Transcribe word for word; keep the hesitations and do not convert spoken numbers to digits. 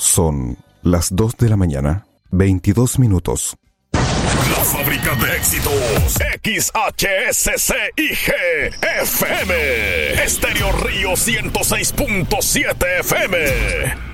Son las dos de la mañana, veintidós minutos. La fábrica de éxitos, X H S C I G F M, Estéreo Río ciento seis punto siete F M.